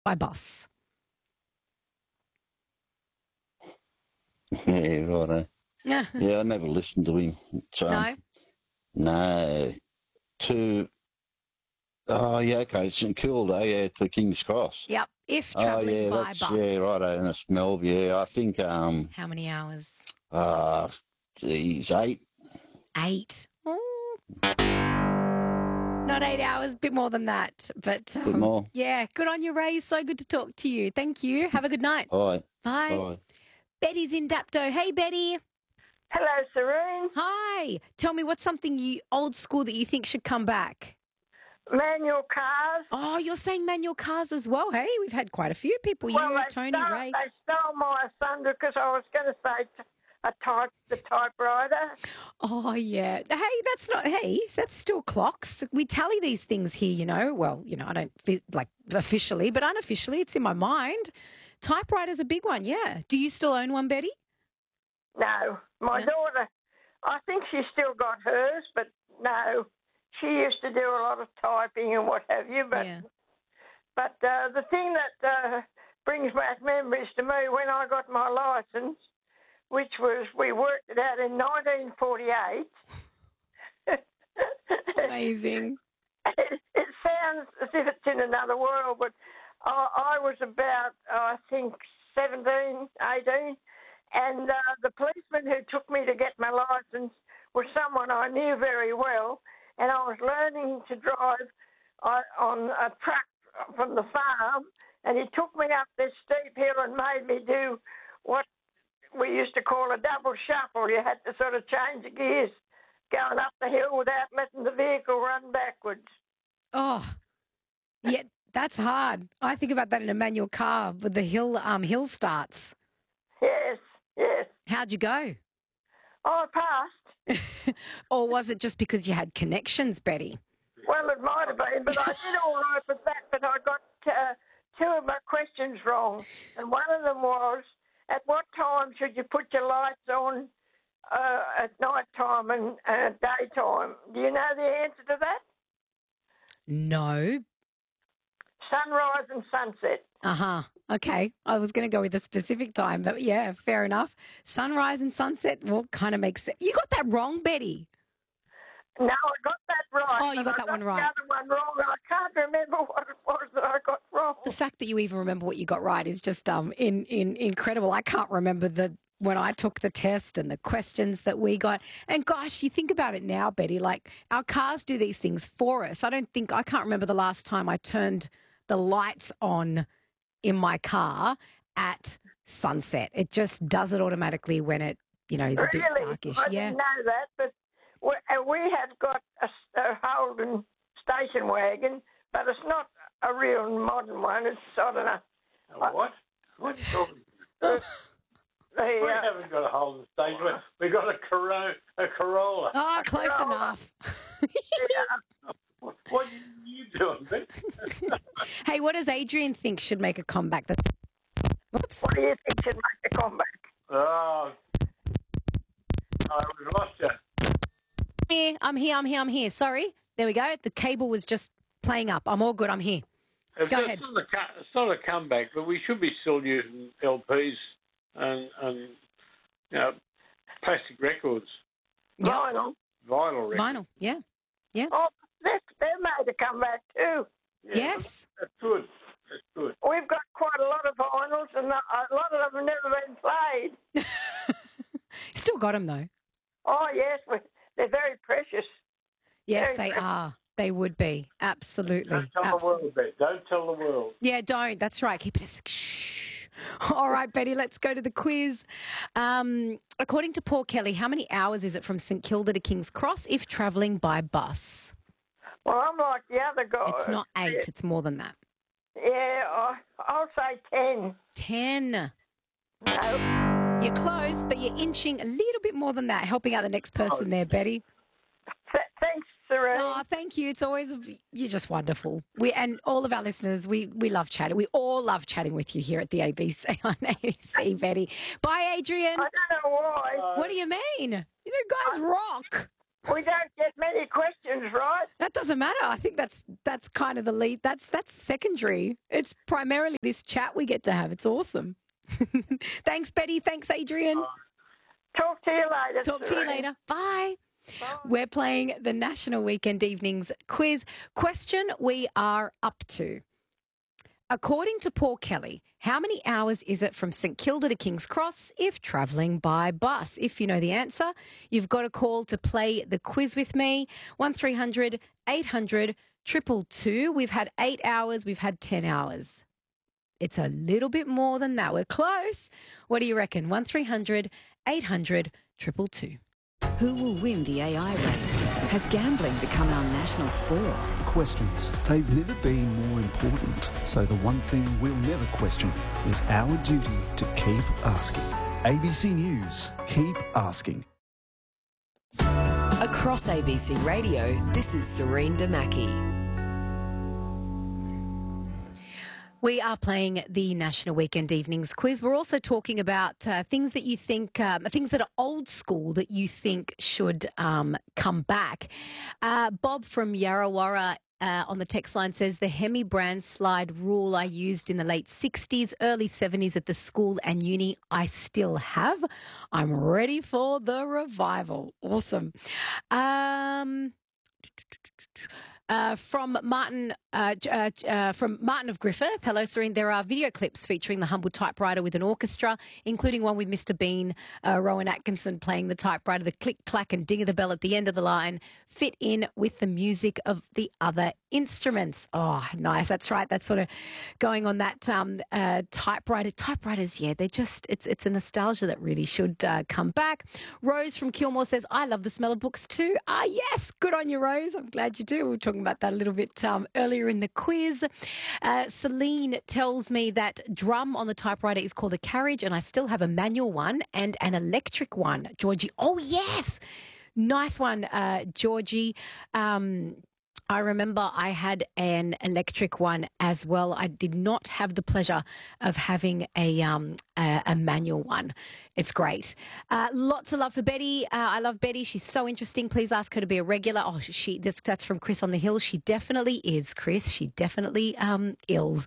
by bus? Yeah, right. Yeah. Yeah, I never listened to him. No? No. To, oh, yeah, okay, St Kilda, yeah, to King's Cross. Yep. If Oh, travelling yeah, by yeah, bus. right, and it's Melv, yeah. I think, How many hours? geez, 8. 8. Oh, not 8 hours, bit more than that. But Bit more. yeah, good on you, Ray. So good to talk to you. Thank you. Have a good night. Bye. Bye. Bye. Betty's in Dapto. Hey, Betty. Hello, Serene. Hi. Tell me, what's something old school that you think should come back? Manual cars. Oh, you're saying manual cars as well. Hey, we've had quite a few people. Well, You, Tony, Ray. they stole my thunder because I was going to say the typewriter. Oh, yeah. Hey, that's still clocks. We tally these things here, you know. Well, you know, I don't like officially, but unofficially, it's in my mind. Typewriter's a big one, yeah. Do you still own one, Betty? No, my daughter, I think she's still got hers, but no. She used to do a lot of typing and what have you, but the thing that brings back memories to me when I got my licence, which was, we worked it out in 1948. Amazing. It sounds as if it's in another world, but I was about, I think, 17, 18, and the policeman who took me to get my licence was someone I knew very well, and I was learning to drive on a truck from the farm, and he took me up this steep hill and made me do what we used to call a double shuffle. You had to sort of change the gears going up the hill without letting the vehicle run backwards. Oh, yeah, that's hard. I think about that in a manual car with the hill starts. Yes, yes. How'd you go? Oh, I passed. Or was it just because you had connections, Betty? Well, it might have been, but I did all right with that, but I got two of my questions wrong. And one of them was, at what time should you put your lights on at night time and daytime? Do you know the answer to that? No. Sunrise and sunset. Uh-huh. Okay. I was going to go with a specific time, but yeah, fair enough. Sunrise and sunset, well, kind of makes sense. You got that wrong, Betty. No, I got that right. Oh, you got that one right. The other one wrong. I can't remember what it was that I got wrong. The fact that you even remember what you got right is just incredible. I can't remember when I took the test and the questions that we got. And gosh, you think about it now, Betty, like our cars do these things for us. I can't remember the last time I turned the lights on in my car at sunset. It just does it automatically when it, is a bit darkish. I didn't know that, but we have got a Holden station wagon, but it's not a real modern one. It's, I don't know. What? What are you talking about? We haven't got a Holden station wagon. We've got a Corolla. Oh, close enough. What are you doing, Vic? Hey, what does Adrian think should make a comeback? Whoops. What do you think should make a comeback? Oh, we've lost you. I'm here. Sorry. There we go. The cable was just playing up. I'm all good. I'm here. Go ahead. It's not a comeback, but we should be still using LPs and plastic records. Yep. Vinyl records. Vinyl, yeah. Oh, they're made a comeback too. Yeah, yes. That's good. We've got quite a lot of vinyls, and a lot of them have never been played. Still got them, though. Oh, yes. They're very precious. Yes, they are. They would be. Absolutely. Don't tell the world, Bet. Don't tell the world. Yeah, don't. That's right. Keep it a shh. All right, Betty, let's go to the quiz. According to Paul Kelly, how many hours is it from St Kilda to King's Cross if travelling by bus? Well, I'm like the other guy. It's not 8. It's more than that. Yeah, I'll say 10. 10. No. You're close, but you're inching a little bit more than that, helping out the next person there, Betty. Thanks, Serene. Oh, thank you. It's always, you're just wonderful. And all of our listeners, we love chatting. We all love chatting with you here at the ABC on ABC, Betty. Bye, Adrian. I don't know why. What do you mean? You guys rock. We don't get many questions, right? That doesn't matter. I think that's kind of the lead. That's secondary. It's primarily this chat we get to have. It's awesome. Thanks, Betty. Thanks, Adrian. Talk to you later. Talk to you later. Bye. We're playing the National Weekend Evenings quiz. Question we are up to. According to Paul Kelly, how many hours is it from St Kilda to King's Cross if travelling by bus? If you know the answer, you've got a call to play the quiz with me. 1300 800 222. We've had 8 hours. We've had 10 hours. It's a little bit more than that. We're close. What do you reckon? 1300 800 222. Who will win the AI race? Has gambling become our national sport? Questions. They've never been more important. So the one thing we'll never question is our duty to keep asking. ABC News. Keep asking. Across ABC Radio, this is Serene Damaki. We are playing the National Weekend Evenings quiz. We're also talking about things that you think, things that are old school that you think should come back. Bob from Yarrawarra on the text line says, the Hemi brand slide rule I used in the late 60s, early 70s at the school and uni, I still have. I'm ready for the revival. Awesome. From Martin of Griffith. Hello, Serene. There are video clips featuring the humble typewriter with an orchestra, including one with Mr. Bean, Rowan Atkinson playing the typewriter. The click, clack and ding of the bell at the end of the line fit in with the music of the other instruments. Oh, nice. That's right. That's sort of going on that typewriter. Typewriters, yeah, they're just, it's a nostalgia that really should come back. Rose from Kilmore says, I love the smell of books too. Ah, yes. Good on you, Rose. I'm glad you do. We were talking about that a little bit earlier in the quiz. Celine tells me that drum on the typewriter is called a carriage, and I still have a manual one and an electric one. Georgie, oh, yes. Nice one, Georgie. I remember I had an electric one as well. I did not have the pleasure of having a manual one. It's great. Lots of love for Betty. I love Betty. She's so interesting. Please ask her to be a regular. Oh, that's from Chris on the Hill. She definitely is, Chris. She definitely is.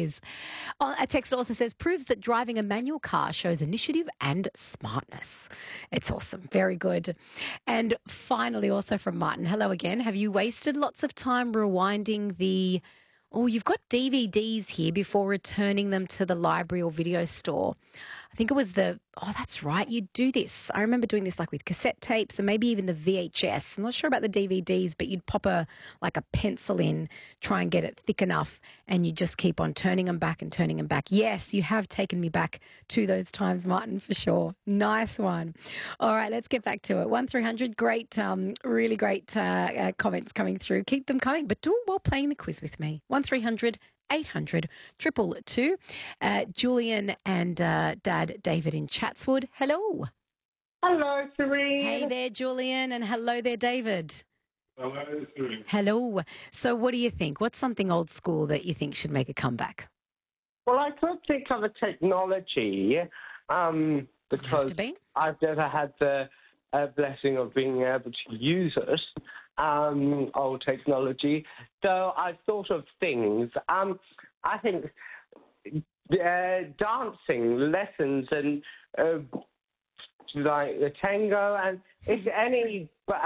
A text also says, proves that driving a manual car shows initiative and smartness. It's awesome. Very good. And finally, also from Martin, hello again. Have you wasted lots of time rewinding you've got DVDs here before returning them to the library or video store? I think it was that's right, you do this. I remember doing this like with cassette tapes and maybe even the VHS. I'm not sure about the DVDs, but you'd pop a pencil in, try and get it thick enough, and you just keep on turning them back and turning them back. Yes, you have taken me back to those times, Martin, for sure. Nice one. All right, let's get back to it. 1300, great, really great comments coming through. Keep them coming, but do it while playing the quiz with me. 1300 800 222. Julian and Dad David in Chatswood. Hello. Hello, Serene. Hey there, Julian, and hello there, David. Hello, Serene. Hello. So what do you think? What's something old school that you think should make a comeback? Well, I could think of a technology because I've never had the blessing of being able to use it. Old technology. So I thought of things. I think dancing lessons and like the tango, and if any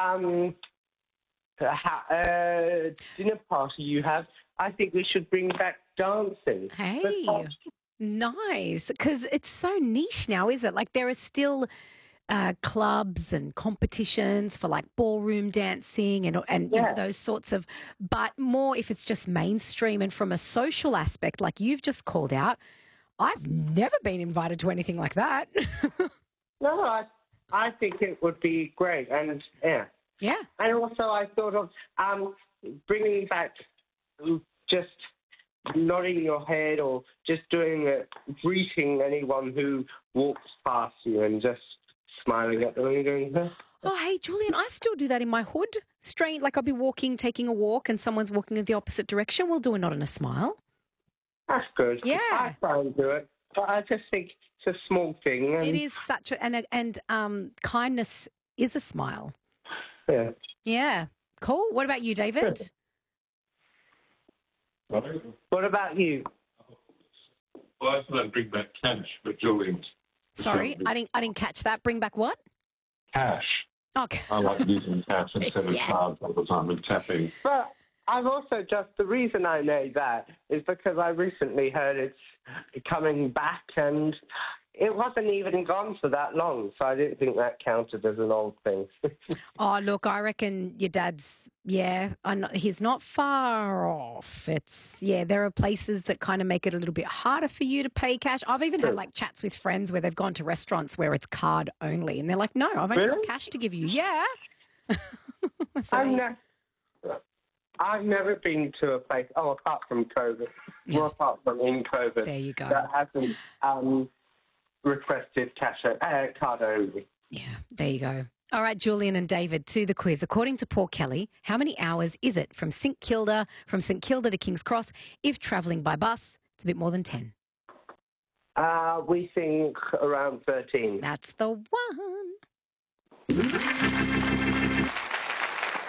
dinner party you have, I think we should bring back dancing. Hey, nice. Because it's so niche now, is it? Like there are still clubs and competitions for like ballroom dancing and you know, those sorts of, but more if it's just mainstream and from a social aspect like you've just called out. I've never been invited to anything like that. No, I think it would be great, and yeah. And also I thought of bringing back just nodding your head or just greeting anyone who walks past you and just smiling at them and going, oh, hey, Julian, I still do that in my hood. Straight, like I'll be taking a walk and someone's walking in the opposite direction. We'll do a nod and a smile. That's good. Yeah. I try and do it, but I just think it's a small thing. It is such and kindness is a smile. Yeah. Yeah. Cool. What about you, David? What about you? Well, I thought I'd bring back cash for Julian. Sorry, I didn't catch that. Bring back what? Cash. Okay. I like using cash instead of Yes. cards all the time and tapping. But I've also the reason I know that is because I recently heard it's coming back and it wasn't even gone for that long, so I didn't think that counted as an old thing. Oh, look, I reckon your dad's, he's not far off. There are places that kind of make it a little bit harder for you to pay cash. I've even had like chats with friends where they've gone to restaurants where it's card only and they're like, no, I've only got cash to give you. Yeah. I've never been to a place, apart from COVID, apart from in COVID, there you go. that hasn't requested card only. Yeah, there you go. All right, Julian and David, to the quiz. According to Paul Kelly, how many hours is it from St Kilda to King's Cross if travelling by bus? It's a bit more than 10. We think around 13. That's the one.